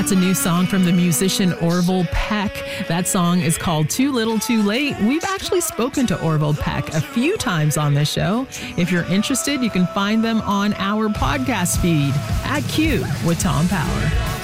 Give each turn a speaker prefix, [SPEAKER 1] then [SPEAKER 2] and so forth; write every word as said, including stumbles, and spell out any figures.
[SPEAKER 1] That's a new song from the musician Orville Peck. That song is called Too Little Too Late. We've actually spoken to Orville Peck a few times on this show. If you're interested, you can find them on our podcast feed at Q with Tom Power.